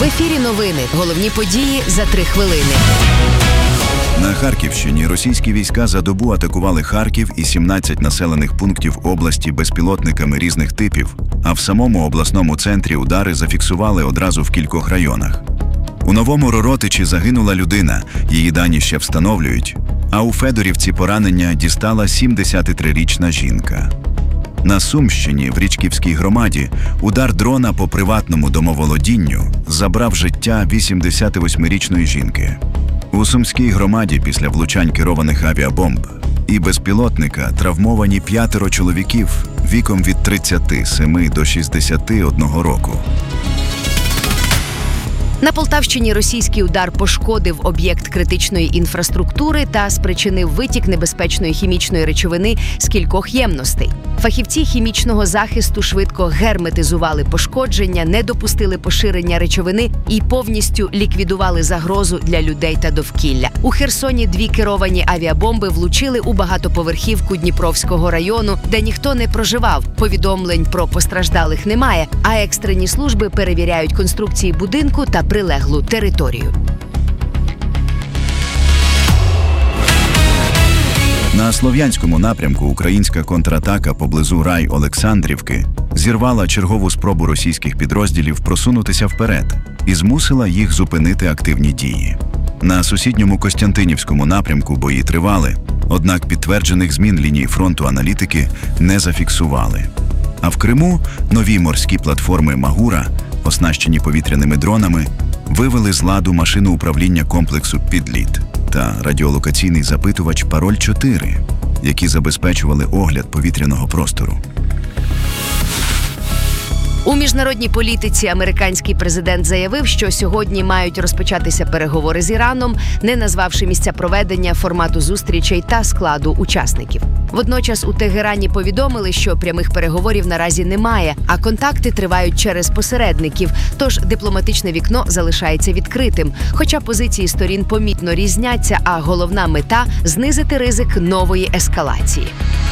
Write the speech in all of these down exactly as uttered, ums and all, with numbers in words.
В ефірі новини. Головні події за три хвилини. На Харківщині російські війська за добу атакували Харків і сімнадцять населених пунктів області безпілотниками різних типів, а в самому обласному центрі удари зафіксували одразу в кількох районах. У Новому Роротичі загинула людина, її дані ще встановлюють, а у Федорівці поранення дістала сімдесятитрирічна жінка. На Сумщині, в Річківській громаді, удар дрона по приватному домоволодінню забрав життя вісімдесятивосьмирічної жінки. У Сумській громаді після влучань керованих авіабомб і безпілотника травмовані п'ятеро чоловіків віком від тридцяти семи до шістдесяти одного року. На Полтавщині російський удар пошкодив об'єкт критичної інфраструктури та спричинив витік небезпечної хімічної речовини з кількох ємностей. Фахівці хімічного захисту швидко герметизували пошкодження, не допустили поширення речовини і повністю ліквідували загрозу для людей та довкілля. У Херсоні дві керовані авіабомби влучили у багатоповерхівку Дніпровського району, де ніхто не проживав. Повідомлень про постраждалих немає, а екстрені служби перевіряють конструкції будинку та прилеглу територію. На Слов'янському напрямку українська контратака поблизу Рай-Олександрівки зірвала чергову спробу російських підрозділів просунутися вперед і змусила їх зупинити активні дії. На сусідньому Костянтинівському напрямку бої тривали, однак підтверджених змін лінії фронту аналітики не зафіксували. А в Криму нові морські платформи «Магура», оснащені повітряними дронами, вивели з ладу машину управління комплексу «Підліт» та радіолокаційний запитувач «Пароль чотири», які забезпечували огляд повітряного простору. У міжнародній політиці американський президент заявив, що сьогодні мають розпочатися переговори з Іраном, не назвавши місця проведення, формату зустрічей та складу учасників. Водночас у Тегерані повідомили, що прямих переговорів наразі немає, а контакти тривають через посередників, тож дипломатичне вікно залишається відкритим. Хоча позиції сторін помітно різняться, а головна мета – знизити ризик нової ескалації.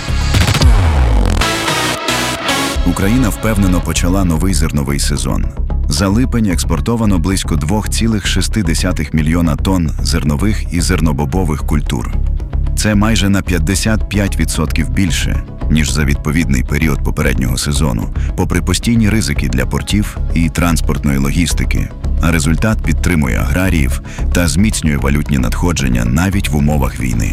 Україна впевнено почала новий зерновий сезон. За липень експортовано близько два цілих шість десятих мільйона тонн зернових і зернобобових культур. Це майже на п'ятдесят п'ять відсотків більше, ніж за відповідний період попереднього сезону, попри постійні ризики для портів і транспортної логістики. А результат підтримує аграріїв та зміцнює валютні надходження навіть в умовах війни.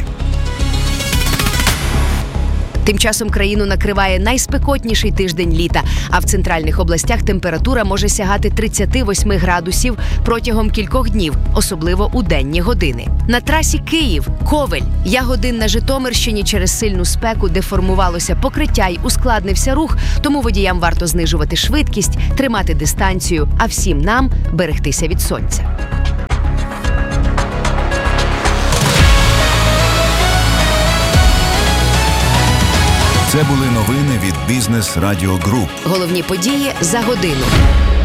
Тим часом країну накриває найспекотніший тиждень літа, а в центральних областях температура може сягати тридцяти восьми градусів протягом кількох днів, особливо у денні години. На трасі Київ-Ковель Ягодин на Житомирщині через сильну спеку деформувалося покриття й ускладнився рух, тому водіям варто знижувати швидкість, тримати дистанцію, а всім нам берегтися від сонця. Це були новини від Бізнес Радіо Груп. Головні події за годину.